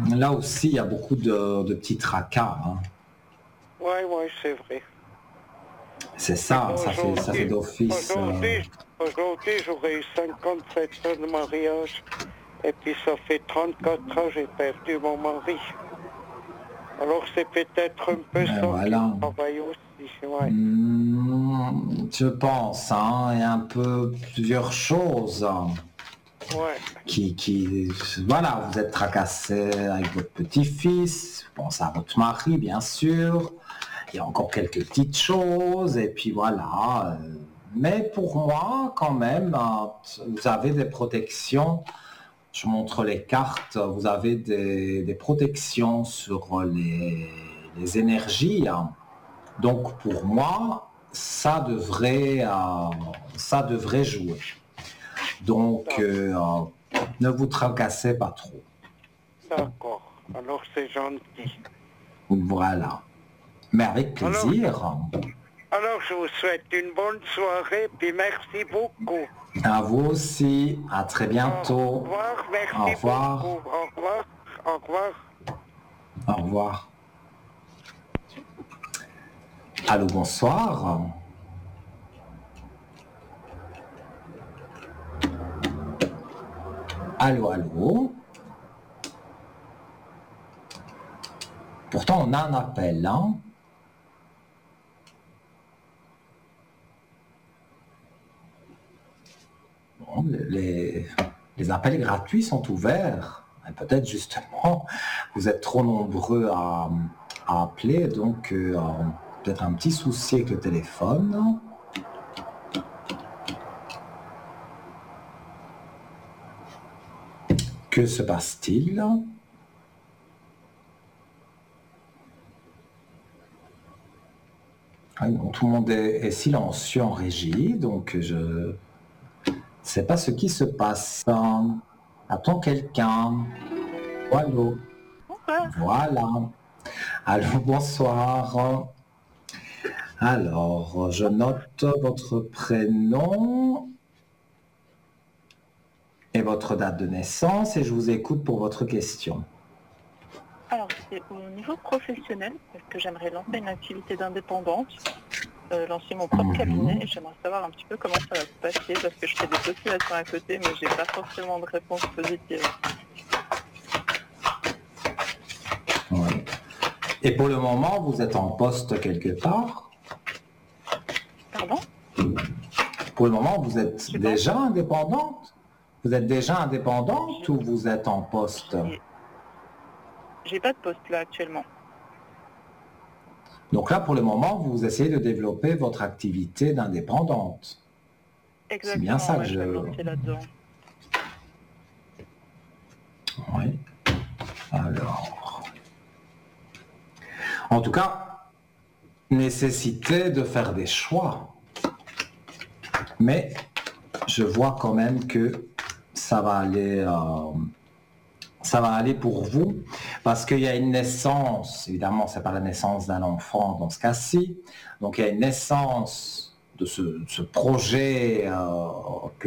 Là aussi, il y a beaucoup de petits tracas, hein. Ouais, ouais, c'est vrai. C'est Mais ça, bon, ça fait d'office. aujourd'hui, j'aurais eu 57 ans de mariage. Et puis ça fait 34 ans que j'ai perdu mon mari. Alors c'est peut-être un peu Et ça qui voilà. travaille aussi. Ouais, Je pense, hein, il y a un peu plusieurs choses, hein, ouais. qui, voilà, vous êtes tracassé avec votre petit-fils, vous pensez à votre mari, bien sûr, il y a encore quelques petites choses, et puis voilà. Mais pour moi, quand même, vous avez des protections. Je montre les cartes, vous avez des protections sur les énergies, hein. Donc pour moi, ça devrait jouer. Donc ne vous tracassez pas trop. D'accord. Alors c'est gentil. Voilà. Mais avec Alors, plaisir. alors je vous souhaite une bonne soirée, puis merci beaucoup. À vous aussi. À très Au bientôt. revoir, Au merci revoir. beaucoup. Au revoir, au revoir. Au revoir. Allô, bonsoir. Allô, allô. Pourtant, on a un appel, hein. Bon, les appels gratuits sont ouverts. Et peut-être justement, vous êtes trop nombreux à appeler, donc peut-être un petit souci avec le téléphone. Que se passe-t-il? Ah non, tout le monde est silencieux en régie, donc je ne sais pas ce qui se passe. Attends quelqu'un. Allô? Bonsoir. Voilà. Allô, bonsoir. Alors, je note votre prénom et votre date de naissance et je vous écoute pour votre question. Alors, c'est au niveau professionnel, parce que j'aimerais lancer une activité d'indépendante, lancer mon propre cabinet, et j'aimerais savoir un petit peu comment ça va se passer, parce que je fais des postulations à côté, mais j'ai pas forcément de réponse positive. Oui. Et pour le moment, vous êtes en poste quelque part? Pardon? Pour le moment, vous êtes J'ai déjà indépendante? Vous êtes déjà indépendante ou vous êtes en poste? J'ai pas de poste là actuellement. Donc là, pour le moment, vous essayez de développer votre activité d'indépendante. C'est bien ça Exactement, que ouais, je vais me lancer là-dedans. Oui. Alors... En tout cas, nécessité de faire des choix. Mais je vois quand même que ça va aller pour vous, parce qu'il y a une naissance, évidemment, c'est pas la naissance d'un enfant dans ce cas-ci, donc il y a une naissance de ce projet